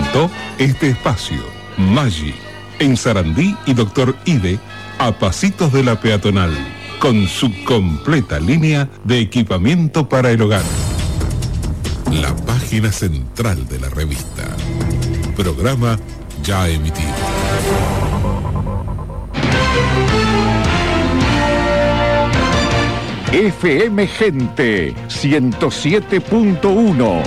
presentó este espacio, Maggi, en Sarandí y Doctor Ide, a pasitos de la peatonal, con su completa línea de equipamiento para el hogar. La página central de la revista. Programa ya emitido. FM Gente 107.1.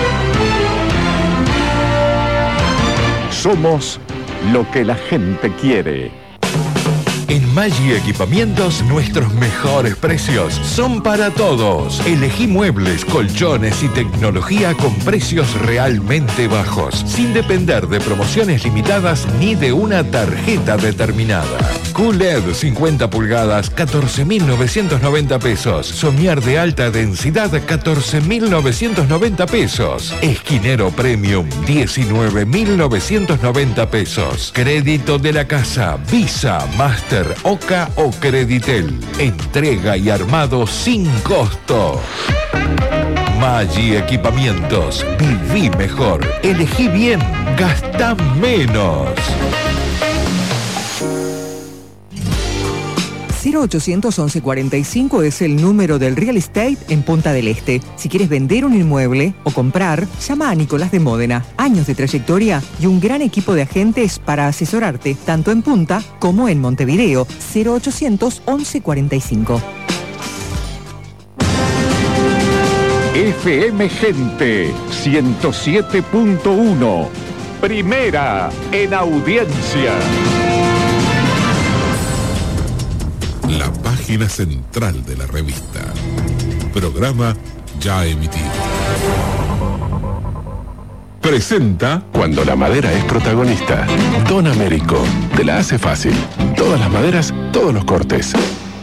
Somos lo que la gente quiere. En Maggi Equipamientos, nuestros mejores precios son para todos. Elegí muebles, colchones y tecnología con precios realmente bajos, sin depender de promociones limitadas ni de una tarjeta determinada. QLED 50 pulgadas, 14.990 pesos. Somier de alta densidad, 14.990 pesos. Esquinero Premium, 19.990 pesos. Crédito de la casa, Visa, Master, Oca o Creditel. Entrega y armado sin costo. Maggi Equipamientos. Viví mejor. Elegí bien. Gastá menos. 0800 1145 es el número del real estate en Punta del Este. Si quieres vender un inmueble o comprar, llama a Nicolás de Módena. Años de trayectoria y un gran equipo de agentes para asesorarte, tanto en Punta como en Montevideo. 0800 1145. FM Gente 107.1. Primera en audiencia. La página central de la revista. Programa ya emitido. Presenta. Cuando la madera es protagonista, Don Américo te la hace fácil. Todas las maderas, todos los cortes.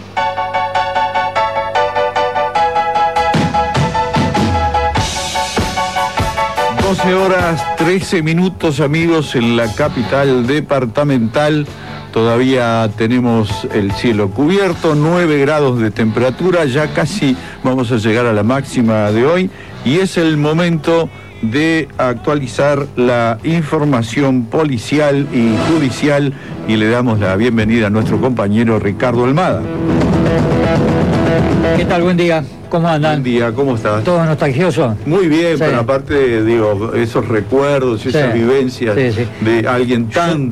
Horas 13 minutos, amigos, en la capital departamental. Todavía tenemos el cielo cubierto, 9 grados de temperatura, ya casi vamos a llegar a la máxima de hoy y es el momento de actualizar la información policial y judicial y le damos la bienvenida a nuestro compañero Ricardo Almada. ¿Qué tal? Buen día. ¿Cómo andan? Buen día, ¿cómo estás? ¿Todo nostalgioso? Muy bien, sí. Pero aparte, digo, esos recuerdos, esas vivencias de alguien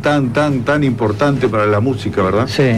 tan importante para la música, ¿verdad? Sí.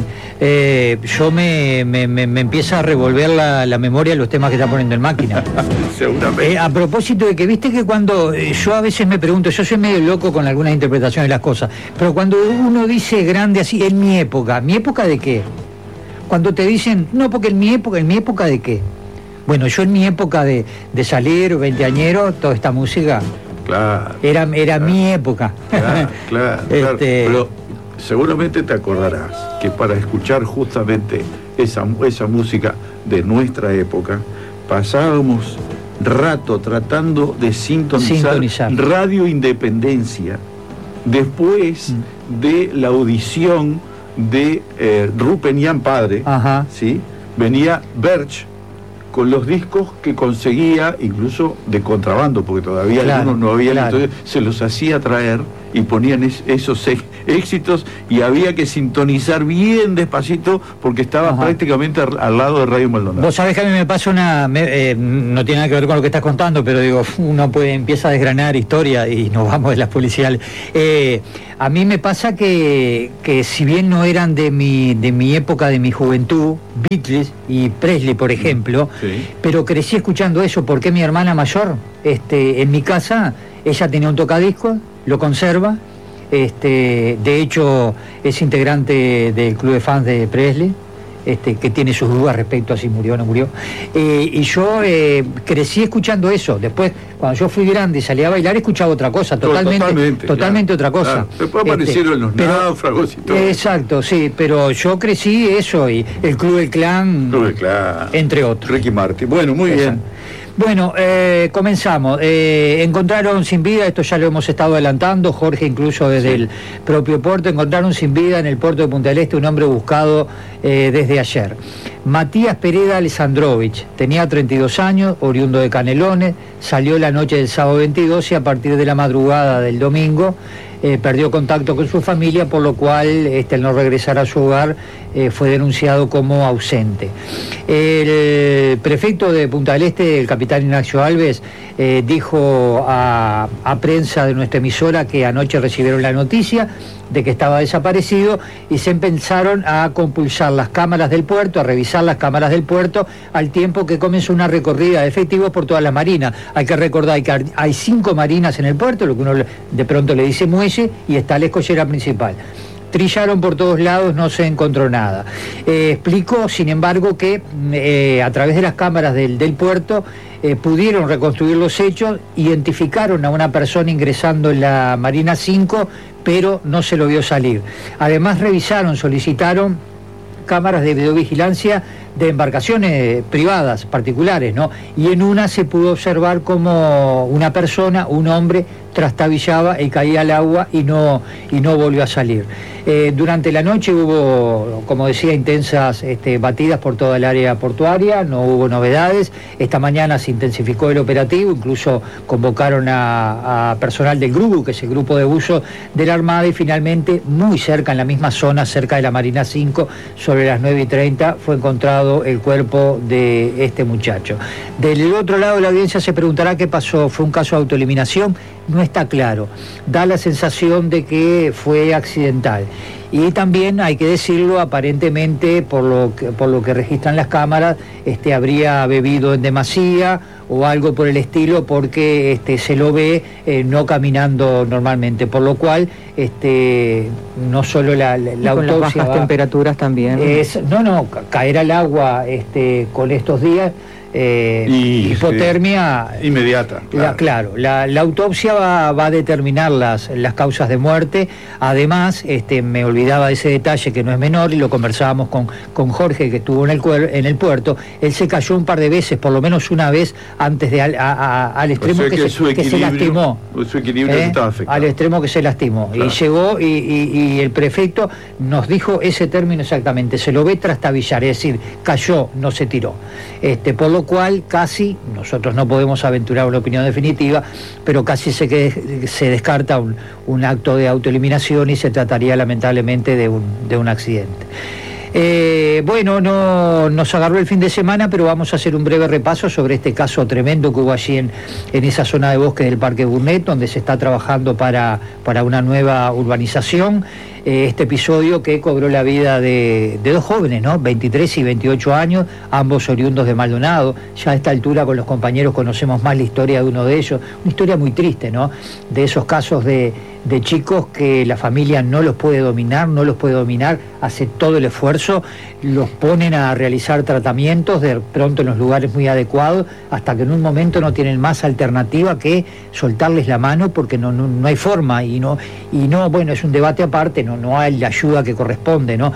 Yo me empieza a revolver la memoria de los temas que está poniendo en máquina. Seguramente. A propósito de que, viste que cuando yo a veces me pregunto, yo soy medio loco con algunas interpretaciones de las cosas, pero cuando uno dice grande así, ¿mi época de qué? Cuando te dicen, no, porque ¿en mi época de qué? Bueno, yo en mi época de salir, veinteañero, toda esta música, claro, era mi época. Claro. Pero seguramente te acordarás que para escuchar justamente esa música de nuestra época, pasábamos rato tratando de sintonizar Radio Independencia, después de la audición de Rupenian Padre, ¿sí? Venía Berch con los discos que conseguía, incluso de contrabando, porque todavía algunos no habían, entonces se los hacía traer y ponían esos éxitos y había que sintonizar bien despacito porque estaba prácticamente al lado de Radio Maldonado. Vos sabés que a mí me pasa no tiene nada que ver con lo que estás contando, pero digo, uno empieza a desgranar historia y nos vamos de las policiales. A mí me pasa que si bien no eran de mi época, de mi juventud, Beatles y Presley, por ejemplo, pero crecí escuchando eso porque mi hermana mayor, en mi casa, ella tenía un tocadiscos, lo conserva, de hecho es integrante del club de fans de Presley, que tiene sus dudas respecto a si murió o no murió, y yo crecí escuchando eso. Después, cuando yo fui grande y salí a bailar, escuchaba otra cosa, totalmente otra cosa. Claro. Después aparecieron los náufragos y todo. Exacto, sí, pero yo crecí eso, y el Club del Clan, entre otros. Ricky Martin. Bueno, muy bien. Bueno, comenzamos. Encontraron sin vida, esto ya lo hemos estado adelantando, Jorge incluso desde el propio puerto, encontraron sin vida en el puerto de Punta del Este un hombre buscado desde ayer. Matías Pereda Alessandrovich, tenía 32 años, oriundo de Canelones, salió la noche del sábado 22 y a partir de la madrugada del domingo perdió contacto con su familia, por lo cual al no regresar a su hogar fue denunciado como ausente. El prefecto de Punta del Este, el capitán Ignacio Alves, dijo a prensa de nuestra emisora que anoche recibieron la noticia de que estaba desaparecido y se empezaron a compulsar las cámaras del puerto, a revisar las cámaras del puerto, al tiempo que comenzó una recorrida de efectivos por toda la marina. Hay que recordar que hay 5 marinas en el puerto, lo que uno de pronto le dice muelle, y está la escollera principal. Trillaron por todos lados, no se encontró nada. Explicó, sin embargo, que a través de las cámaras del puerto pudieron reconstruir los hechos, identificaron a una persona ingresando en la Marina 5, pero no se lo vio salir. Además revisaron, solicitaron cámaras de videovigilancia de embarcaciones privadas, particulares, ¿no? Y en una se pudo observar como una persona, un hombre, trastabillaba y caía al agua y no volvió a salir. Durante la noche hubo, como decía, intensas batidas por toda el área portuaria, no hubo novedades. Esta mañana se intensificó el operativo, incluso convocaron a personal del GRUBU, que es el grupo de buzo de la Armada, y finalmente, muy cerca, en la misma zona, cerca de la Marina 5, sobre las 9:30, fue encontrado el cuerpo de este muchacho. Del otro lado de la audiencia se preguntará qué pasó, ¿fue un caso de autoeliminación? No está claro, da la sensación de que fue accidental. Y también, hay que decirlo, aparentemente, por lo que registran las cámaras, habría bebido en demasía o algo por el estilo, porque se lo ve no caminando normalmente, por lo cual no solo la autopsia, con las bajas temperaturas también. Caer al agua con estos días, hipotermia inmediata. Claro, la autopsia va a determinar las causas de muerte. Además, me olvidaba de ese detalle que no es menor, y lo conversábamos con Jorge, que estuvo en el puerto. Él se cayó un par de veces, por lo menos una vez, antes de al extremo que se lastimó. Su equilibrio estaba afectado. Al extremo que se lastimó. Claro. Y llegó y el prefecto nos dijo ese término exactamente: se lo ve trastabillar, es decir, cayó, no se tiró. Por lo cual casi, nosotros no podemos aventurar una opinión definitiva, pero casi se descarta un acto de autoeliminación y se trataría lamentablemente de un accidente. Bueno, no nos agarró el fin de semana, pero vamos a hacer un breve repaso sobre este caso tremendo que hubo allí en esa zona de bosque del Parque Burnett, donde se está trabajando para una nueva urbanización. Este episodio que cobró la vida de 2 jóvenes, ¿no? 23 y 28 años, ambos oriundos de Maldonado. Ya a esta altura con los compañeros conocemos más la historia de uno de ellos, una historia muy triste, ¿no? De esos casos de chicos que la familia no los puede dominar, hace todo el esfuerzo, los ponen a realizar tratamientos de pronto en los lugares muy adecuados, hasta que en un momento no tienen más alternativa que soltarles la mano, porque no hay forma, y no, bueno, es un debate aparte, no hay la ayuda que corresponde, ¿no?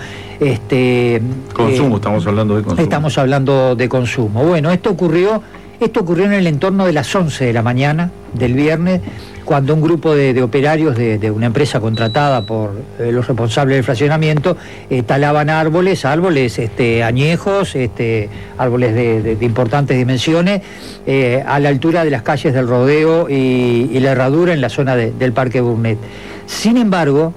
Consumo, estamos hablando de consumo. Estamos hablando de consumo. Bueno, esto ocurrió en el entorno de las 11 de la mañana del viernes, cuando un grupo de operarios de una empresa contratada por los responsables del fraccionamiento talaban árboles añejos, árboles de importantes dimensiones, a la altura de las calles del Rodeo y la Herradura, en la zona del Parque Burnett. Sin embargo,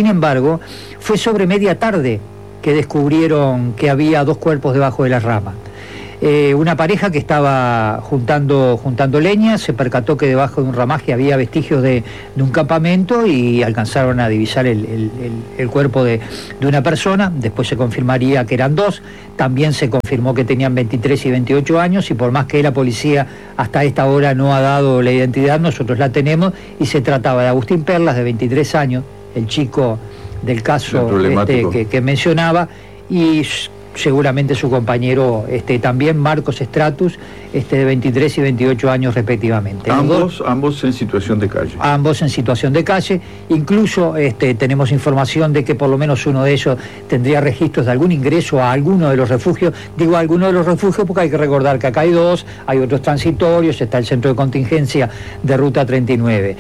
fue sobre media tarde que descubrieron que había 2 cuerpos debajo de las ramas. Una pareja que estaba juntando leña se percató que debajo de un ramaje había vestigios de un campamento, y alcanzaron a divisar el cuerpo de una persona. Después se confirmaría que eran 2. También se confirmó que tenían 23 y 28 años, y por más que la policía hasta esta hora no ha dado la identidad, nosotros la tenemos, y se trataba de Agustín Perlas, de 23 años, el chico del caso que mencionaba, y seguramente su compañero también, Marcos Stratus, de 23 y 28 años respectivamente. Ambos en situación de calle. Ambos en situación de calle. Incluso tenemos información de que por lo menos uno de ellos tendría registros de algún ingreso a alguno de los refugios. Digo alguno de los refugios porque hay que recordar que acá hay dos, hay otros transitorios, está el centro de contingencia de Ruta 39.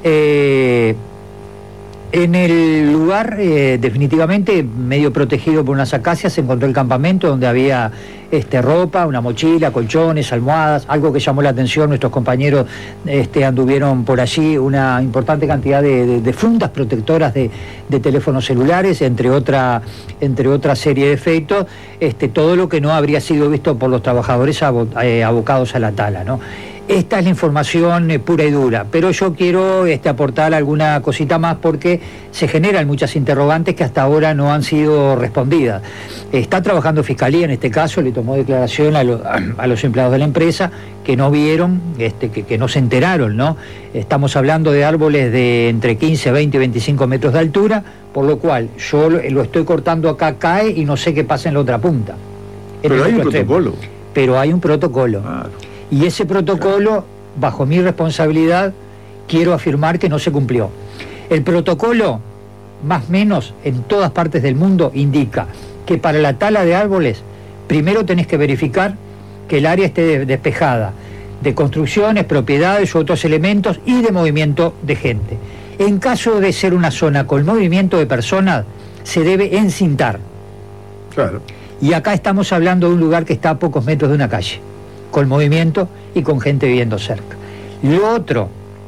En el lugar, definitivamente, medio protegido por unas acacias, se encontró el campamento donde había ropa, una mochila, colchones, almohadas, algo que llamó la atención. Nuestros compañeros anduvieron por allí una importante cantidad de fundas protectoras de teléfonos celulares, entre otra serie de efectos, todo lo que no habría sido visto por los trabajadores abocados a la tala, ¿no? Esta es la información pura y dura, pero yo quiero aportar alguna cosita más porque se generan muchas interrogantes que hasta ahora no han sido respondidas. Está trabajando Fiscalía en este caso, le tomó declaración a los empleados de la empresa que no vieron, que no se enteraron, ¿no? Estamos hablando de árboles de entre 15, 20 y 25 metros de altura, por lo cual yo lo estoy cortando acá, cae y no sé qué pasa en la otra punta. Pero hay un protocolo. Pero hay un protocolo. Claro. Y ese protocolo, bajo mi responsabilidad, quiero afirmar que no se cumplió. El protocolo, más o menos en todas partes del mundo, indica que para la tala de árboles, primero tenés que verificar que el área esté despejada de construcciones, propiedades u otros elementos y de movimiento de gente. En caso de ser una zona con movimiento de personas, se debe encintar. Claro. Y acá estamos hablando de un lugar que está a pocos metros de una calle, con movimiento y con gente viviendo cerca. Lo otro,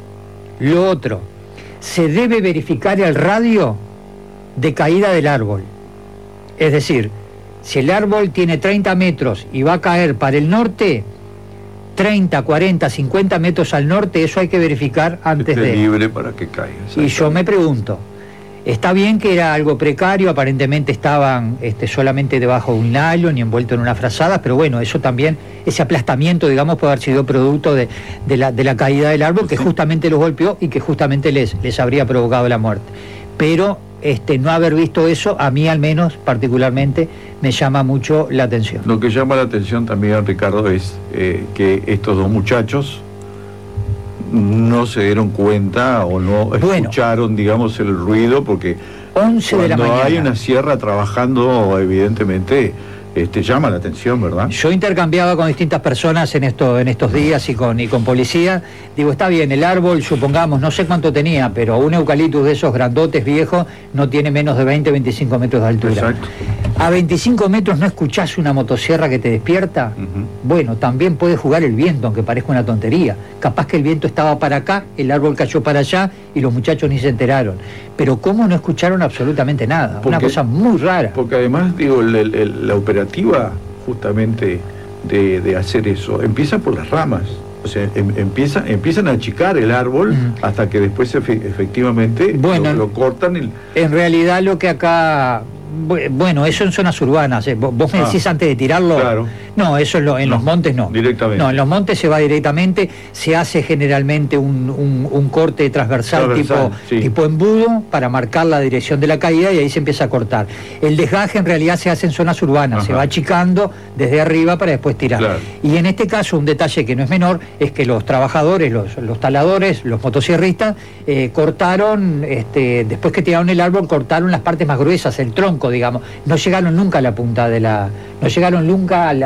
se debe verificar el radio de caída del árbol. Es decir, si el árbol tiene 30 metros y va a caer para el norte, 30, 40, 50 metros al norte, eso hay que verificar antes de... libre para que caiga. Y yo me pregunto, está bien que era algo precario, aparentemente estaban solamente debajo de un nylon y envuelto en una frazada, pero bueno, eso también, ese aplastamiento, digamos, puede haber sido producto de la caída del árbol que justamente los golpeó y que justamente les habría provocado la muerte. Pero no haber visto eso, a mí al menos particularmente, me llama mucho la atención. Lo que llama la atención también, Ricardo, es que estos dos muchachos no se dieron cuenta o no escucharon, digamos, el ruido, porque 11 de la mañana. Cuando hay una sierra trabajando, evidentemente, llama la atención, ¿verdad? Yo intercambiaba con distintas personas en estos días y con policía. Digo, está bien, el árbol, supongamos, no sé cuánto tenía, pero un eucaliptus de esos grandotes viejos no tiene menos de 20, 25 metros de altura. Exacto. A 25 metros no escuchás una motosierra que te despierta. Bueno, también puede jugar el viento, aunque parezca una tontería. Capaz que el viento estaba para acá, el árbol cayó para allá y los muchachos ni se enteraron. Pero ¿cómo no escucharon absolutamente nada? Una cosa muy rara. Porque además, digo, la operativa justamente de hacer eso empieza por las ramas. O sea, empiezan a achicar el árbol hasta que después efectivamente lo cortan. En realidad lo que acá... Bueno, eso en zonas urbanas. Vos me decís antes de tirarlo. Claro. No, eso en los montes no. Directamente. No, en los montes se va directamente, se hace generalmente un corte transversal tipo embudo para marcar la dirección de la caída y ahí se empieza a cortar. El desgaje en realidad se hace en zonas urbanas, se va achicando desde arriba para después tirar. Claro. Y en este caso, un detalle que no es menor, es que los trabajadores, los taladores, los motosierristas, cortaron, después que tiraron el árbol, cortaron las partes más gruesas, el tronco, digamos. No llegaron nunca a la punta no llegaron nunca a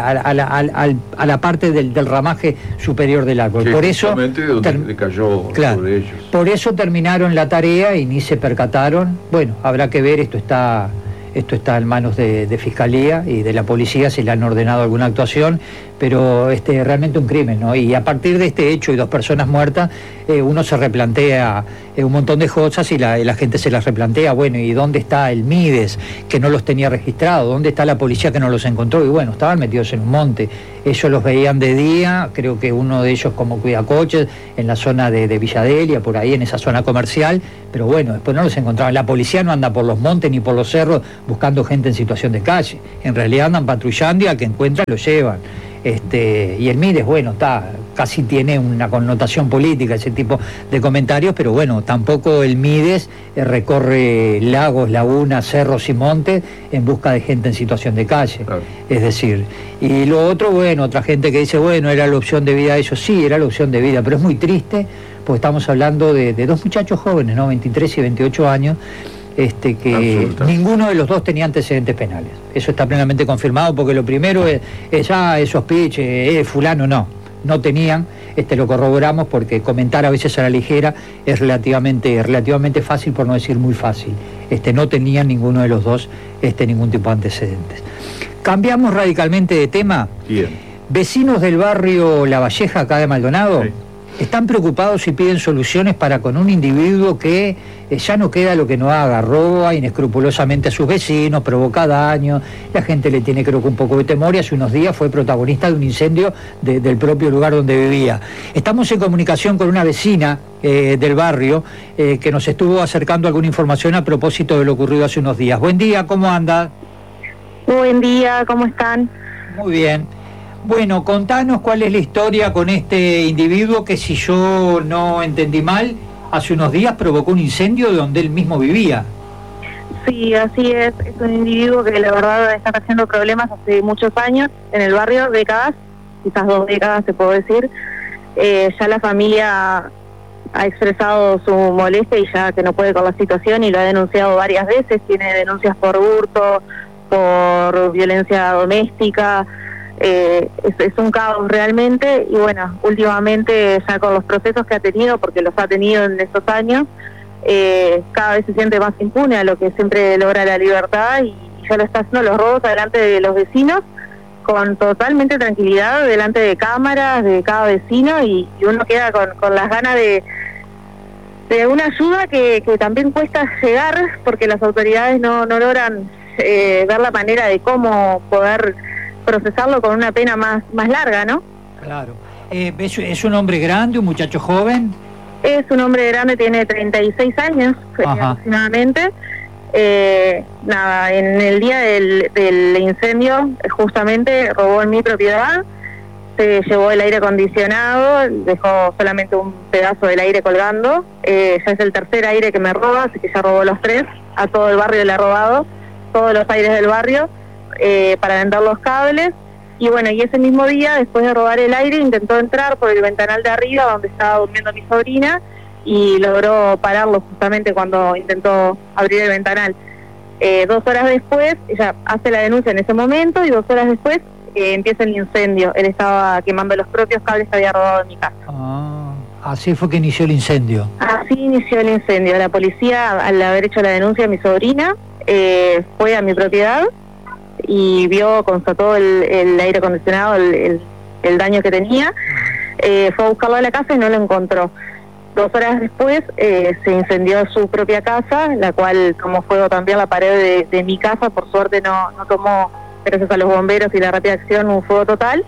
la parte del ramaje superior del árbol. Que por eso donde cayó sobre ellos. Por eso terminaron la tarea y ni se percataron. Bueno, habrá que ver, esto está en manos de Fiscalía y de la policía, si le han ordenado alguna actuación, pero realmente un crimen, ¿no? Y a partir de este hecho y 2 personas muertas, uno se replantea un montón de cosas y la gente se las replantea. Bueno, ¿y dónde está el Mides, que no los tenía registrados? ¿Dónde está la policía que no los encontró? Y bueno, estaban metidos en un monte. Ellos los veían de día, creo que uno de ellos como cuidacoches en la zona de Villadelia, por ahí en esa zona comercial, pero bueno, después no los encontraban. La policía no anda por los montes ni por los cerros buscando gente en situación de calle. En realidad andan patrullando y al que encuentran lo llevan. Y el Mides, bueno, casi tiene una connotación política ese tipo de comentarios, pero bueno, tampoco el Mides recorre lagos, lagunas, cerros y montes en busca de gente en situación de calle. Claro. Es decir, y lo otro, bueno, otra gente que dice, bueno, era la opción de vida de ellos, sí, era la opción de vida, pero es muy triste porque estamos hablando de dos muchachos jóvenes, ¿no? 23 y 28 años, que ninguno de los dos tenía antecedentes penales. Eso está plenamente confirmado, porque lo primero es sospeche, fulano, no tenían, lo corroboramos porque comentar a veces a la ligera es relativamente fácil, por no decir muy fácil. No tenían ninguno de los dos ningún tipo de antecedentes. Cambiamos radicalmente de tema. Bien. Vecinos del barrio La Valleja, acá de Maldonado, sí, están preocupados y piden soluciones para con un individuo que ya no queda lo que no haga, roba inescrupulosamente a sus vecinos, provoca daño, la gente le tiene creo que un poco de temor y hace unos días fue protagonista de un incendio del propio lugar donde vivía. Estamos en comunicación con una vecina del barrio que nos estuvo acercando alguna información a propósito de lo ocurrido hace unos días. Buen día, ¿cómo anda? Buen día, ¿cómo están? Muy bien. Bueno, contanos cuál es la historia con este individuo que, si yo no entendí mal, hace unos días provocó un incendio donde él mismo vivía. Sí, así es un individuo que la verdad está haciendo problemas hace muchos años en el barrio, décadas, quizás 2 décadas se puedo decir. Ya la familia ha expresado su molestia y ya que no puede con la situación y lo ha denunciado varias veces, tiene denuncias por hurto, por violencia doméstica. Es un caos realmente, y bueno, últimamente ya con los procesos que ha tenido, porque los ha tenido en estos años, cada vez se siente más impune a lo que siempre logra la libertad, y ya lo está haciendo los robos delante de los vecinos con totalmente tranquilidad, delante de cámaras de cada vecino, y uno queda con las ganas de una ayuda que también cuesta llegar, porque las autoridades no logran ver la manera de cómo poder procesarlo con una pena más larga, ¿no? Claro. ¿Es un hombre grande, un muchacho joven? Es un hombre grande, tiene 36 años aproximadamente. En el día del incendio, justamente robó en mi propiedad, se llevó el aire acondicionado, dejó solamente un pedazo del aire colgando. Ya es el tercer aire que me roba, así que ya robó los 3, a todo el barrio le ha robado, todos los aires del barrio, para vender los cables. Y bueno, y ese mismo día, después de robar el aire, intentó entrar por el ventanal de arriba donde estaba durmiendo mi sobrina, y logró pararlo justamente cuando intentó abrir el ventanal. 2 horas después, ella hace la denuncia en ese momento, y 2 horas después empieza el incendio. Él estaba quemando los propios cables que había robado en mi casa. Así fue que inició el incendio. Así inició el incendio. La policía, al haber hecho la denuncia a mi sobrina, fue a mi propiedad y constató el aire acondicionado, el daño que tenía. Fue a buscarlo a la casa y no lo encontró. 2 horas después se incendió su propia casa, la cual tomó fuego también la pared de mi casa. Por suerte no tomó, gracias a los bomberos y la rápida acción, un fuego total.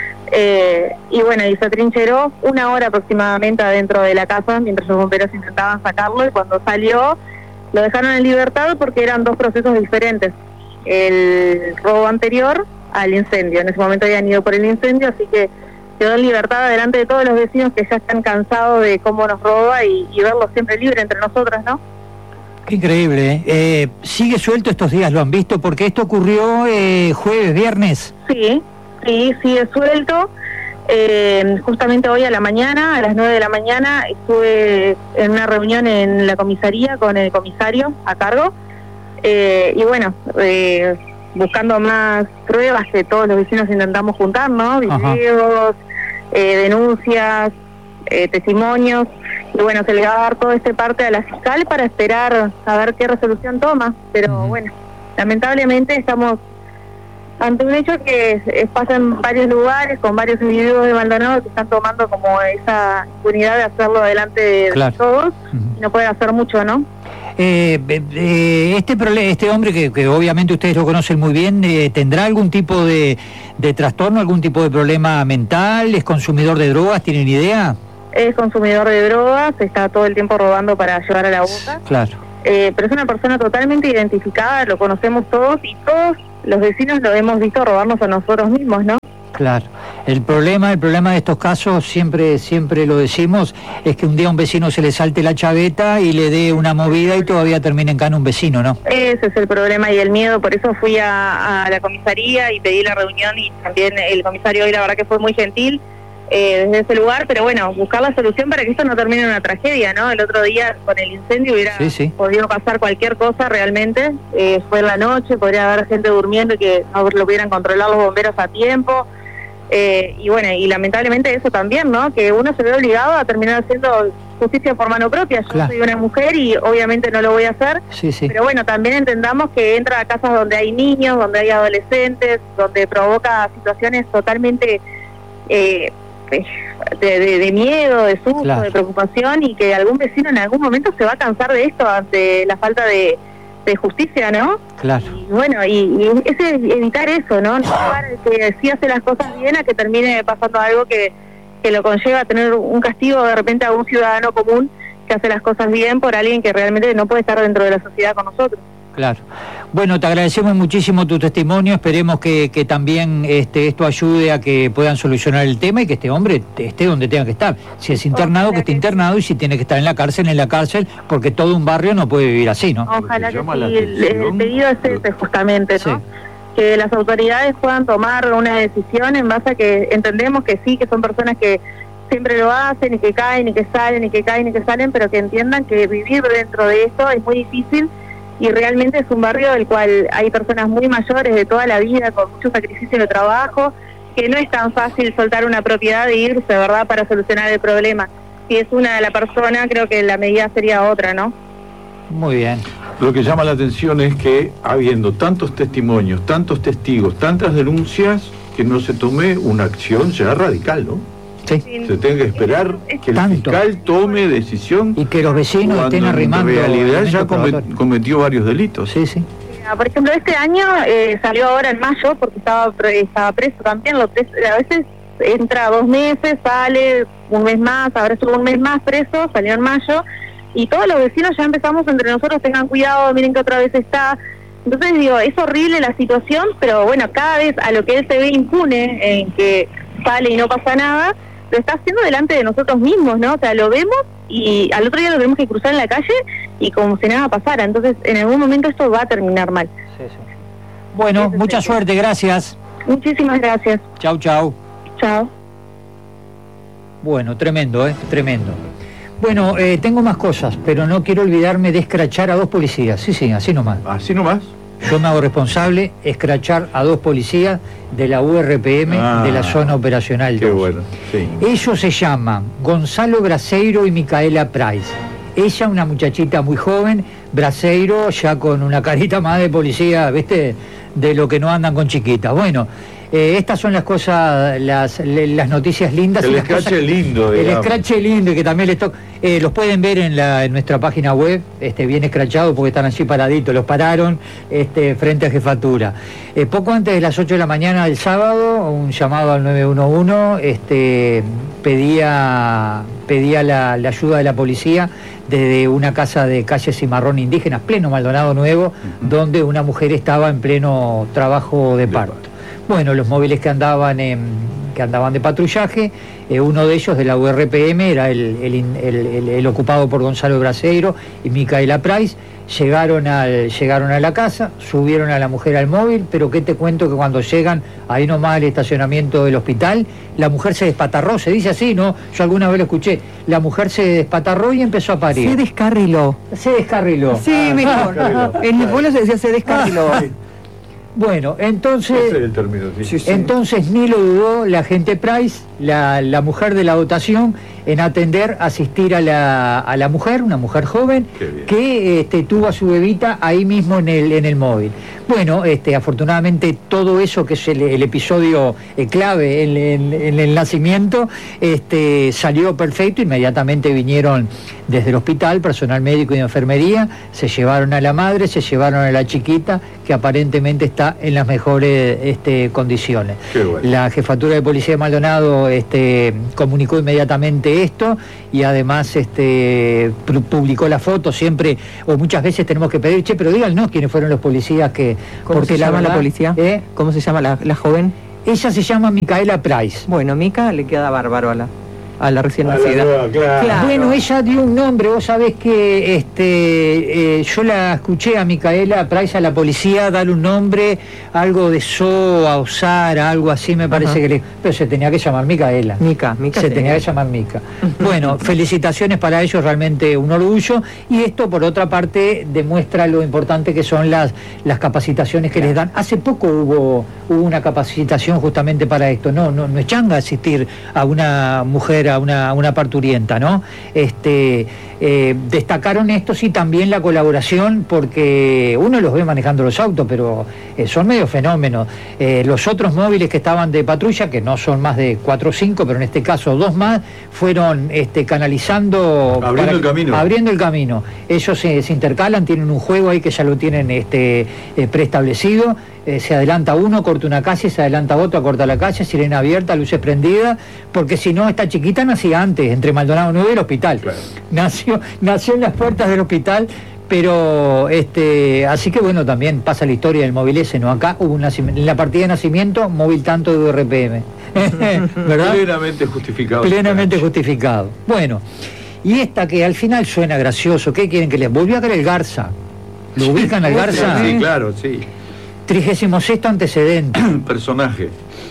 Y bueno, y se atrincheró 1 hora aproximadamente adentro de la casa mientras los bomberos intentaban sacarlo, y cuando salió lo dejaron en libertad porque eran 2 procesos diferentes. El robo anterior al incendio. En ese momento habían ido por el incendio, así que quedó en libertad delante de todos los vecinos que ya están cansados de cómo nos roba y verlo siempre libre entre nosotros, ¿no? Qué increíble. ¿Sigue suelto estos días? ¿Lo han visto? Porque esto ocurrió jueves, viernes. Sí, sigue suelto. Justamente hoy a la mañana, a las 9 de la mañana, estuve en una reunión en la comisaría con el comisario a cargo. Y bueno, buscando más pruebas que todos los vecinos intentamos juntar, ¿no? Videos, denuncias, testimonios. Y bueno, se le va a dar toda esta parte a la fiscal para esperar a ver qué resolución toma. Pero bueno, lamentablemente estamos ante un hecho que pasa en varios lugares, con varios individuos de Maldonado que están tomando como esa impunidad de hacerlo delante de todos, y no pueden hacer mucho, ¿no? Este hombre que obviamente ustedes lo conocen muy bien, ¿tendrá algún tipo de trastorno, algún tipo de problema mental? ¿Es consumidor de drogas? ¿Tienen idea? Es consumidor de drogas, está todo el tiempo robando para llevar a la boca. Claro. Pero es una persona totalmente identificada, lo conocemos todos, y todos los vecinos lo hemos visto robarnos a nosotros mismos, ¿no? Claro. El problema de estos casos, siempre lo decimos, es que un día a un vecino se le salte la chaveta y le dé una movida y todavía termina en cana un vecino, ¿no? Ese es el problema y el miedo, por eso fui a la comisaría y pedí la reunión, y también el comisario hoy la verdad que fue muy gentil desde ese lugar, pero bueno, buscar la solución para que esto no termine en una tragedia, ¿no? El otro día con el incendio hubiera podido pasar cualquier cosa realmente, fue en la noche, podría haber gente durmiendo y que no lo pudieran controlar los bomberos a tiempo. Y bueno, y lamentablemente eso también, ¿no? Que uno se ve obligado a terminar haciendo justicia por mano propia. Yo soy una mujer y obviamente no lo voy a hacer, pero bueno, también entendamos que entra a casas donde hay niños, donde hay adolescentes, donde provoca situaciones totalmente de miedo, de susto, de preocupación, y que algún vecino en algún momento se va a cansar de esto ante la falta de justicia, ¿no? Claro. Y bueno, y es evitar eso, ¿no? Que sí hace las cosas bien a que termine pasando algo que lo conlleva a tener un castigo de repente a un ciudadano común que hace las cosas bien por alguien que realmente no puede estar dentro de la sociedad con nosotros. Claro. Bueno, te agradecemos muchísimo tu testimonio, esperemos que también esto ayude a que puedan solucionar el tema y que este hombre esté donde tenga que estar. Si es internado, que esté internado, y si tiene que estar en la cárcel, porque todo un barrio no puede vivir así, ¿no? Ojalá que sí, el pedido es ese justamente, ¿no? Que las autoridades puedan tomar una decisión en base a que entendemos que sí, que son personas que siempre lo hacen y que caen y que salen y que caen y que salen, pero que entiendan que vivir dentro de esto es muy difícil. Y realmente es un barrio del cual hay personas muy mayores de toda la vida, con mucho sacrificio de trabajo, que no es tan fácil soltar una propiedad e irse, ¿verdad?, para solucionar el problema. Si es una de la persona, creo que la medida sería otra, ¿no? Muy bien. Lo que llama la atención es que, habiendo tantos testimonios, tantos testigos, tantas denuncias, que no se tome una acción ya radical, ¿no? Sí. Se tiene que esperar que el fiscal tome decisión y que los vecinos estén arrimando. En realidad ya cometió varios delitos. Sí. Por ejemplo, este año salió ahora en mayo porque estaba preso también. A veces entra 2 meses, sale un mes más, ahora estuvo un mes más preso, salió en mayo, y todos los vecinos ya empezamos entre nosotros, tengan cuidado, miren que otra vez está. Entonces digo, es horrible la situación, pero bueno, cada vez a lo que él se ve impune, en que sale y no pasa nada, lo está haciendo delante de nosotros mismos, ¿no? O sea, lo vemos y al otro día lo tenemos que cruzar en la calle y como si nada pasara. Entonces, en algún momento esto va a terminar mal. Bueno, mucha suerte, gracias. Muchísimas gracias. Chau. Chao. Bueno, tremendo, tremendo. Bueno, tengo más cosas, pero no quiero olvidarme de escrachar a 2 policías. Sí, así nomás. ¿Así nomás? Yo me hago responsable, escrachar a 2 policías de la URPM de la zona operacional 2. Qué bueno, sí. Ellos se llaman Gonzalo Braseiro y Micaela Price. Ella, una muchachita muy joven, Braseiro ya con una carita más de policía, ¿viste? De lo que no andan con chiquitas. Bueno, estas son las cosas, las noticias lindas. El escrache lindo, digamos. El escrache lindo, y que también les toca. Los pueden ver en nuestra página web, bien escrachados, porque están allí paraditos. Los pararon frente a jefatura. Poco antes de las 8 de la mañana del sábado, un llamado al 911, pedía la ayuda de la policía desde una casa de calle Cimarrón indígenas, pleno Maldonado Nuevo, donde una mujer estaba en pleno trabajo de parto. Bueno, los móviles que andaban de patrullaje, uno de ellos de la URPM era el ocupado por Gonzalo Braseiro y Micaela Price. Llegaron a la casa, subieron a la mujer al móvil, pero ¿qué te cuento? Que cuando llegan ahí nomás al estacionamiento del hospital, la mujer se despatarró, se dice así, ¿no? Yo alguna vez lo escuché. La mujer se despatarró y empezó a parir. Se descarriló. Sí, mejor. En mi pueblo se decía se descarriló. Bueno, entonces, entonces ni lo dudó la agente Price, la mujer de la dotación, en asistir a la mujer, una mujer joven, que tuvo a su bebita ahí mismo en el móvil. Bueno, afortunadamente todo eso, que es el episodio clave en el nacimiento, salió perfecto. Inmediatamente vinieron desde el hospital, personal médico y de enfermería, se llevaron a la madre, se llevaron a la chiquita, que aparentemente está en las mejores condiciones. Bueno. La jefatura de policía de Maldonado comunicó inmediatamente esto, y además publicó la foto. Siempre o muchas veces tenemos que pedir, pero díganos quiénes fueron los policías que... ¿Cómo se llama la policía? ¿Cómo se llama la joven? Ella se llama Micaela Price. Bueno, Mica le queda bárbaro a la recién nacida. Claro. Bueno, ella dio un nombre, vos sabés que yo la escuché a Micaela Price, a la policía, darle un nombre, algo de a Osara, algo así me parece que pero se tenía que llamar Micaela. Mica se tenía que llamar Mica. Bueno, felicitaciones para ellos, realmente un orgullo, y esto por otra parte demuestra lo importante que son las capacitaciones que les dan. Hace poco hubo una capacitación justamente para esto, no es changa asistir a una mujer, a una parturienta, ¿no? Destacaron esto, sí, también la colaboración, porque uno los ve manejando los autos, pero son medio fenómenos. Los otros móviles que estaban de patrulla, que no son más de 4 o 5, pero en este caso 2 más, fueron canalizando... Abriendo el camino. Ellos se intercalan, tienen un juego ahí que ya lo tienen preestablecido. Se adelanta uno, corta una calle, se adelanta otro, corta la calle, sirena abierta, luces prendidas, porque si no, esta chiquita nacía antes, entre Maldonado Nuevo y el hospital. Claro. Nació en las puertas del hospital, pero así que bueno, también pasa la historia del móvil ese, ¿no? Acá hubo en la partida de nacimiento, móvil tanto de RPM. ¿Verdad? Plenamente justificado. Plenamente justificado. Bueno, y esta que al final suena gracioso, ¿qué quieren que les volvió a creer el Garza? ¿Lo ubican al Garza? Sí, claro, sí. 36º antecedente. Un personaje.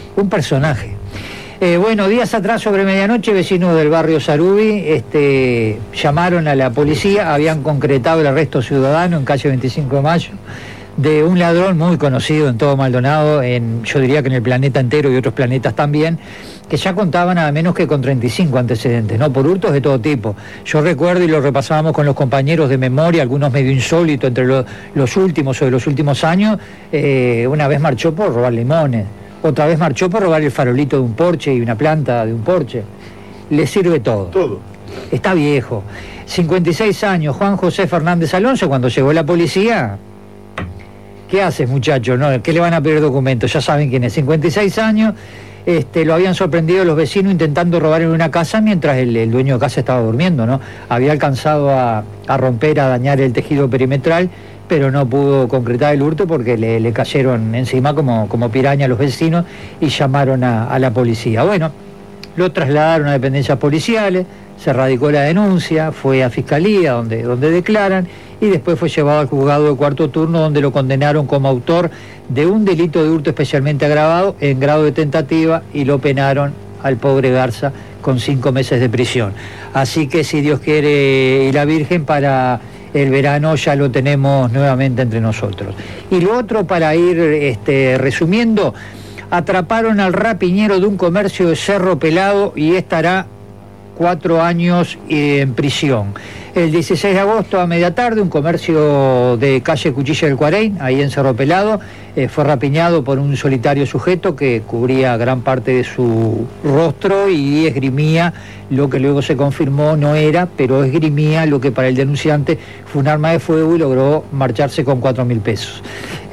Bueno, días atrás, sobre medianoche, vecinos del barrio Sarubi llamaron a la policía, habían concretado el arresto ciudadano en calle 25 de Mayo de un ladrón muy conocido en todo Maldonado, yo diría que en el planeta entero y otros planetas también, que ya contaban nada menos que con 35 antecedentes, ¿no? Por hurtos de todo tipo. Yo recuerdo, y lo repasábamos con los compañeros de memoria, algunos medio insólitos entre los últimos o de los últimos años. Una vez marchó por robar limones, otra vez marchó por robar el farolito de un Porsche y una planta de un Porsche. Le sirve todo. Todo. Está viejo. 56 años, Juan José Fernández Alonso. Cuando llegó la policía, ¿qué haces, muchacho? ¿No? ¿Qué le van a pedir documentos? Ya saben quién es. 56 años. Lo habían sorprendido los vecinos intentando robar en una casa mientras el dueño de casa estaba durmiendo, ¿no? Había alcanzado a romper, a dañar el tejido perimetral, pero no pudo concretar el hurto porque le cayeron encima como piraña a los vecinos y llamaron a la policía. Bueno, lo trasladaron a dependencias policiales, se radicó la denuncia, fue a fiscalía donde declaran, y después fue llevado al juzgado de cuarto turno, donde lo condenaron como autor de un delito de hurto especialmente agravado en grado de tentativa, y lo penaron al pobre Garza con 5 meses de prisión. Así que, si Dios quiere y la Virgen, para el verano ya lo tenemos nuevamente entre nosotros. Y lo otro, para ir resumiendo, atraparon al rapiñero de un comercio de Cerro Pelado y estará 4 años en prisión. El 16 de agosto a media tarde, un comercio de calle Cuchilla del Cuarein, ahí en Cerro Pelado, fue rapiñado por un solitario sujeto que cubría gran parte de su rostro y esgrimía lo que luego se confirmó no era, pero esgrimía lo que para el denunciante fue un arma de fuego, y logró marcharse con 4.000 pesos.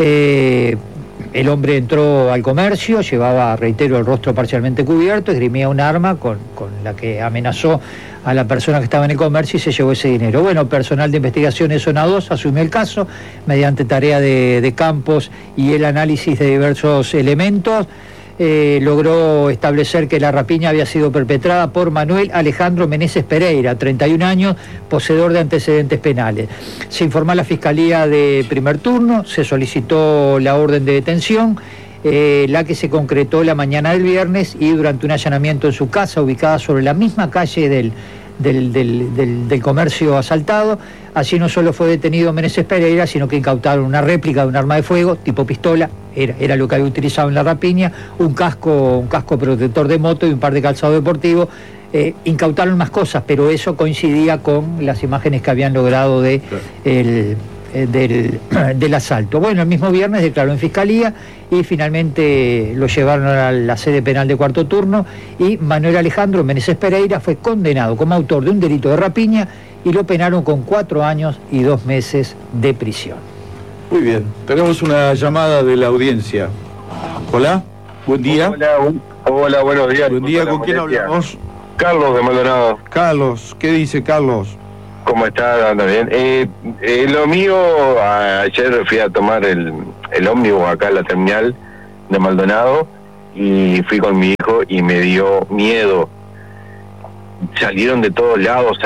El hombre entró al comercio, llevaba, reitero, el rostro parcialmente cubierto, esgrimía un arma con la que amenazó a la persona que estaba en el comercio y se llevó ese dinero. Bueno, personal de investigaciones Zona 2 asumió el caso mediante tarea de campos y el análisis de diversos elementos. Logró establecer que la rapiña había sido perpetrada por Manuel Alejandro Meneses Pereira, 31 años, poseedor de antecedentes penales. Se informó a la Fiscalía de primer turno, se solicitó la orden de detención, la que se concretó la mañana del viernes, y durante un allanamiento en su casa, ubicada sobre la misma calle del comercio asaltado, allí no solo fue detenido Meneses Pereira, sino que incautaron una réplica de un arma de fuego tipo pistola, era lo que había utilizado en la rapiña, un casco protector de moto y un par de calzado deportivo. Incautaron más cosas, pero eso coincidía con las imágenes que habían logrado del asalto. Bueno, el mismo viernes declaró en fiscalía y finalmente lo llevaron a la sede penal de cuarto turno, y Manuel Alejandro Meneses Pereira fue condenado como autor de un delito de rapiña y lo penaron con 4 años y 2 meses de prisión. Muy bien, tenemos una llamada de la audiencia. Hola, buen día. Hola, buenos días. Buen día, ¿con quién hablamos? Carlos de Maldonado. Carlos, ¿qué dice Carlos? ¿Cómo está? ¿Anda bien? Lo mío, ayer fui a tomar el ómnibus acá en la terminal de Maldonado, y fui con mi hijo y me dio miedo. Salían de todos lados.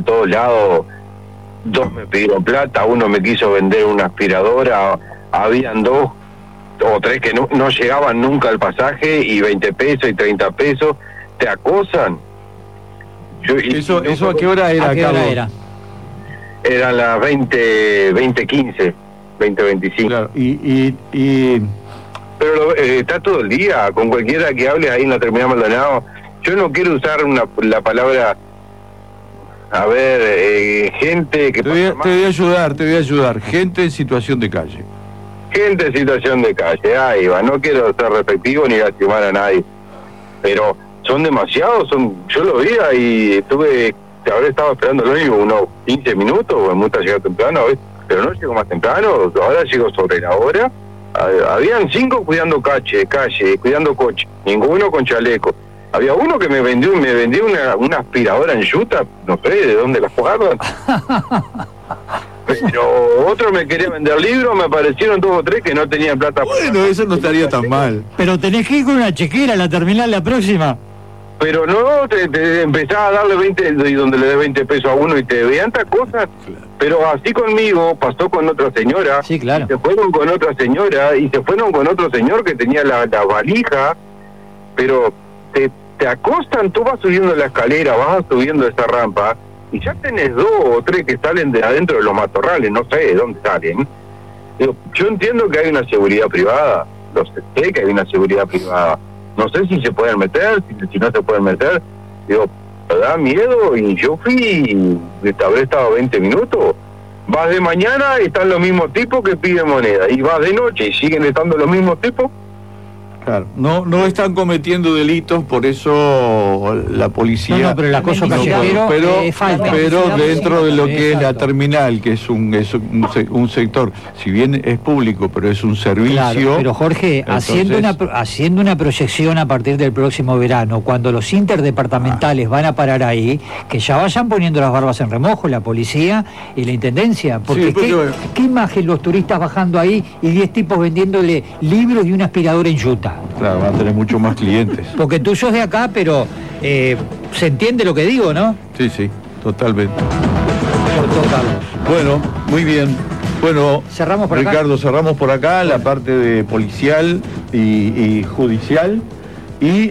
2 me pidieron plata, uno me quiso vender una aspiradora, habían 2 o 3 que no llegaban nunca al pasaje, y 20 pesos y 30 pesos, te acosan. ¿Eso a qué hora era, Carlos? Eran las 20:15, 20:25. Claro, Pero está todo el día, con cualquiera que hable ahí en la terminal Maldonado. Yo no quiero usar la palabra, gente que... Te voy a ayudar. Gente en situación de calle. Gente en situación de calle, ahí va. No quiero ser respectivo ni lastimar a nadie, pero son demasiados, yo lo veía y habré estado esperando lo mismo, unos 15 minutos, me gusta llegar temprano, pero no llego más temprano, ahora llego sobre la hora. Habían 5 cuidando calle, cuidando coche, ninguno con chaleco. Había uno que me vendió una aspiradora en Utah, no sé de dónde la jugaron. Pero otro me quería vender libros, me aparecieron 2 o 3 que no tenían plata. Bueno, eso no estaría tan mal. Pero tenés que ir con una chequera a la terminal la próxima. Pero no, te empezás a darle 20, y donde le des 20 pesos a uno y te vean tantas cosas. Pero así conmigo pasó con otra señora. Sí, claro. Y se fueron con otra señora y se fueron con otro señor que tenía la valija. Pero te acosan, tú vas subiendo la escalera, vas subiendo esa rampa y ya tenés 2 o 3 que salen de adentro de los matorrales, no sé de dónde salen. Digo, yo entiendo que hay una seguridad privada, sé que hay una seguridad privada. No sé si se pueden meter, si no se pueden meter. Digo, me da miedo, y yo fui, habré estado 20 minutos. Vas de mañana y están los mismos tipos que piden moneda, y vas de noche y siguen estando los mismos tipos. Claro, no están cometiendo delitos, por eso la policía... No, pero el acoso callejero es falta. Pero dentro de lo que es la terminal, que es un sector, si bien es público, pero es un servicio... Claro, pero Jorge, entonces... haciendo una proyección a partir del próximo verano, cuando los interdepartamentales van a parar ahí, que ya vayan poniendo las barbas en remojo, la policía y la intendencia, porque ¿qué imagen los turistas bajando ahí y 10 tipos vendiéndole libros y una aspiradora en Utah? Claro, van a tener muchos más clientes. Porque tú sos de acá, pero se entiende lo que digo, ¿no? Sí, totalmente. Por todo, Carlos. Bueno, muy bien. Bueno, cerramos por Ricardo, acá. cerramos por acá la parte de policial y judicial. Y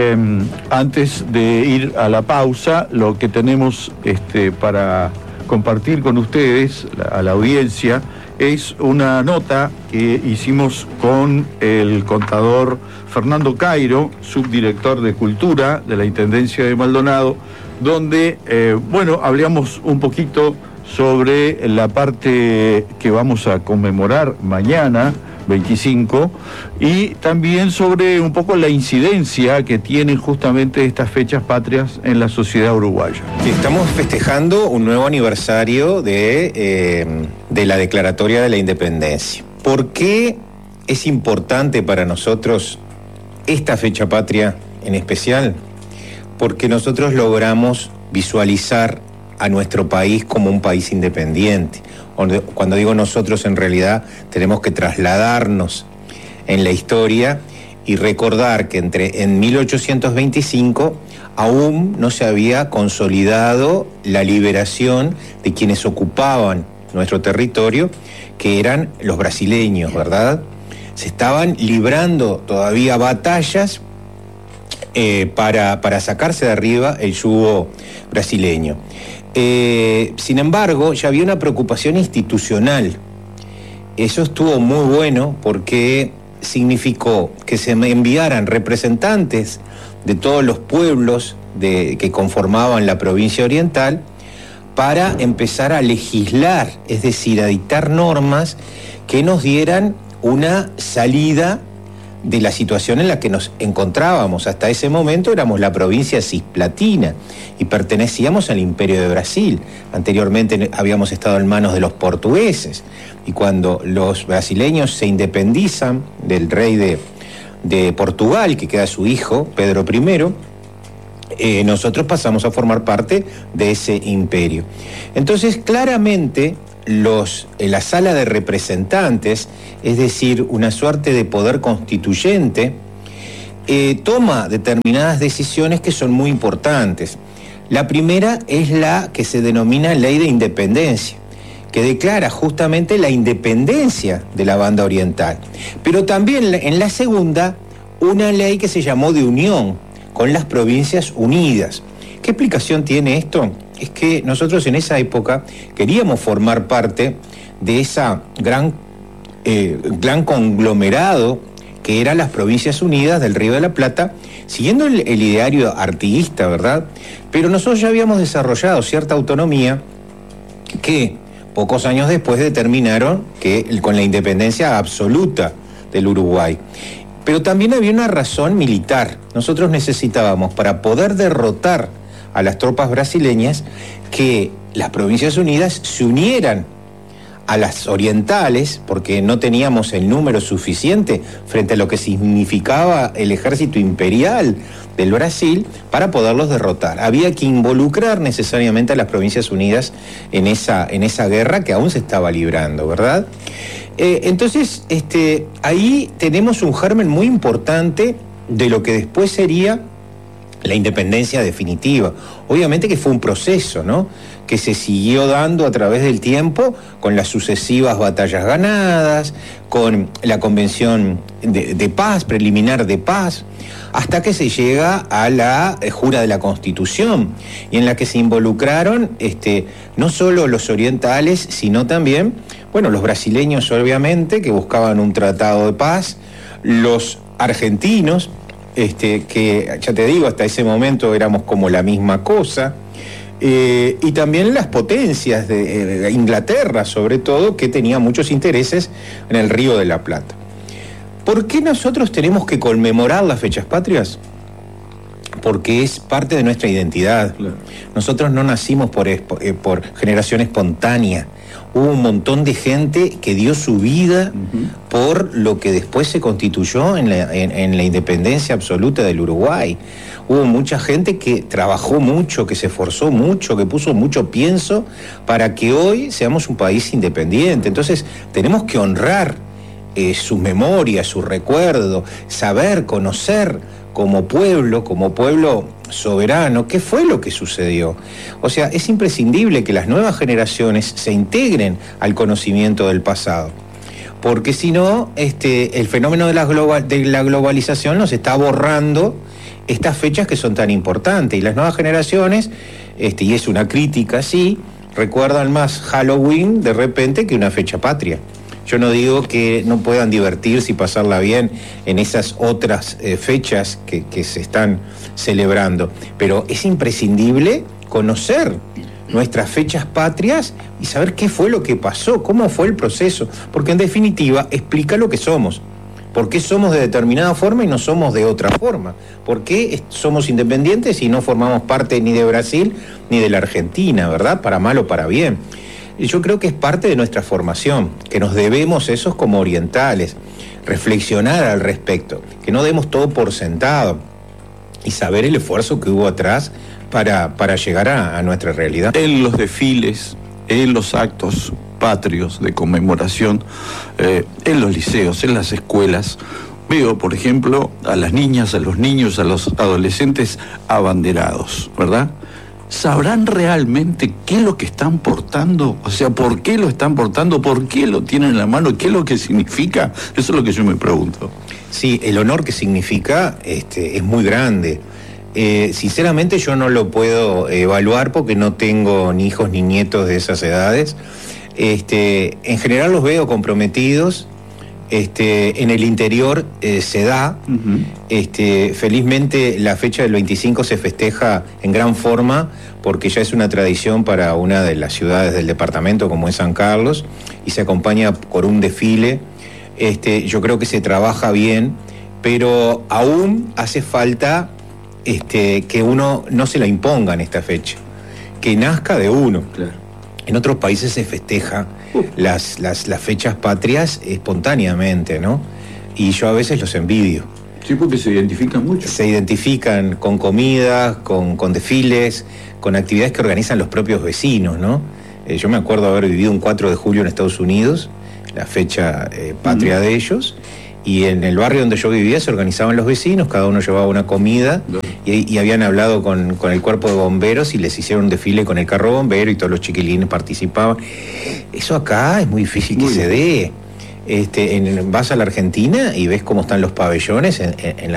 antes de ir a la pausa, lo que tenemos para compartir con ustedes, a la audiencia, es una nota que hicimos con el contador Fernando Cairo, subdirector de Cultura de la Intendencia de Maldonado, donde, hablamos un poquito sobre la parte que vamos a conmemorar mañana, 25, y también sobre un poco la incidencia que tienen justamente estas fechas patrias en la sociedad uruguaya. Estamos festejando un nuevo aniversario de la Declaratoria de la Independencia. ¿Por qué es importante para nosotros esta fecha patria en especial? Porque nosotros logramos visualizar a nuestro país como un país independiente. Cuando digo nosotros, en realidad tenemos que trasladarnos en la historia y recordar que en 1825 aún no se había consolidado la liberación de quienes ocupaban nuestro territorio, que eran los brasileños, ¿verdad? Se estaban librando todavía batallas para sacarse de arriba el yugo brasileño. Sin embargo, ya había una preocupación institucional. Eso estuvo muy bueno porque significó que se enviaran representantes de todos los pueblos que conformaban la provincia oriental para empezar a legislar, es decir, a dictar normas que nos dieran una salida de la situación en la que nos encontrábamos. Hasta ese momento éramos la provincia cisplatina y pertenecíamos al Imperio de Brasil. Anteriormente habíamos estado en manos de los portugueses, y cuando los brasileños se independizan del rey de Portugal, que queda su hijo, Pedro I, nosotros pasamos a formar parte de ese imperio. Entonces, claramente, la sala de representantes, es decir, una suerte de poder constituyente, toma determinadas decisiones que son muy importantes. La primera es la que se denomina Ley de Independencia, que declara justamente la independencia de la banda oriental. Pero también en la segunda, una ley que se llamó de unión con las Provincias Unidas. ¿Qué explicación tiene esto? Es que nosotros en esa época queríamos formar parte de esa gran conglomerado que eran las Provincias Unidas del Río de la Plata, siguiendo el ideario artiguista, ¿verdad? Pero nosotros ya habíamos desarrollado cierta autonomía que pocos años después determinaron que con la independencia absoluta del Uruguay. Pero también había una razón militar. Nosotros necesitábamos, para poder derrotar a las tropas brasileñas, que las Provincias Unidas se unieran a las orientales, porque no teníamos el número suficiente frente a lo que significaba el ejército imperial del Brasil para poderlos derrotar. Había que involucrar necesariamente a las Provincias Unidas en esa guerra que aún se estaba librando, ¿verdad? Entonces, ahí tenemos un germen muy importante de lo que después sería la independencia definitiva. Obviamente que fue un proceso, ¿no?, que se siguió dando a través del tiempo con las sucesivas batallas ganadas, con la convención de paz, preliminar de paz, hasta que se llega a la jura de la Constitución, y en la que se involucraron no solo los orientales, sino también, bueno, los brasileños obviamente, que buscaban un tratado de paz, los argentinos, que ya te digo, hasta ese momento éramos como la misma cosa, y también las potencias de Inglaterra, sobre todo, que tenía muchos intereses en el Río de la Plata. ¿Por qué nosotros tenemos que conmemorar las fechas patrias? Porque es parte de nuestra identidad. Claro. Nosotros no nacimos por generación espontánea. Hubo un montón de gente que dio su vida por lo que después se constituyó en la independencia absoluta del Uruguay. Hubo mucha gente que trabajó mucho, que se esforzó mucho, que puso mucho pienso para que hoy seamos un país independiente. Entonces tenemos que honrar sus memorias, su recuerdo, saber, conocer como pueblo soberano, ¿qué fue lo que sucedió? O sea, es imprescindible que las nuevas generaciones se integren al conocimiento del pasado, porque si no, el fenómeno de la globalización nos está borrando estas fechas que son tan importantes, y las nuevas generaciones, y es una crítica, sí, recuerdan más Halloween de repente que una fecha patria. Yo no digo que no puedan divertirse y pasarla bien en esas otras fechas que se están celebrando, pero es imprescindible conocer nuestras fechas patrias y saber qué fue lo que pasó, cómo fue el proceso, porque en definitiva explica lo que somos. ¿Por qué somos de determinada forma y no somos de otra forma? ¿Por qué somos independientes y no formamos parte ni de Brasil ni de la Argentina, ¿verdad? Para mal o para bien. Y yo creo que es parte de nuestra formación, que nos debemos esos como orientales, reflexionar al respecto, que no demos todo por sentado y saber el esfuerzo que hubo atrás para llegar a nuestra realidad. En los desfiles, en los actos patrios de conmemoración, en los liceos, en las escuelas, veo, por ejemplo, a las niñas, a los niños, a los adolescentes abanderados, ¿verdad? ¿Sabrán realmente qué es lo que están portando? O sea, ¿por qué lo están portando? ¿Por qué lo tienen en la mano? ¿Qué es lo que significa? Eso es lo que yo me pregunto. Sí, el honor que significa es muy grande. Sinceramente yo no lo puedo evaluar porque no tengo ni hijos ni nietos de esas edades. En general los veo comprometidos. En el interior se da. Felizmente la fecha del 25 se festeja en gran forma porque ya es una tradición para una de las ciudades del departamento como es San Carlos, y se acompaña por un desfile. Yo creo que se trabaja bien, pero aún hace falta que uno no se la imponga en esta fecha, que nazca de uno. Claro. En otros países se festeja las fechas patrias espontáneamente, ¿no? Y yo a veces los envidio. Sí, porque se identifican mucho. Se identifican con comidas, con desfiles, con actividades que organizan los propios vecinos, ¿no? Yo me acuerdo haber vivido un 4 de julio en Estados Unidos, la fecha patria de ellos, Y en el barrio donde yo vivía se organizaban los vecinos, cada uno llevaba una comida y habían hablado con el cuerpo de bomberos y les hicieron un desfile con el carro bombero y todos los chiquilines participaban. Eso acá es muy difícil que se dé. Vas a la Argentina y ves cómo están los pabellones en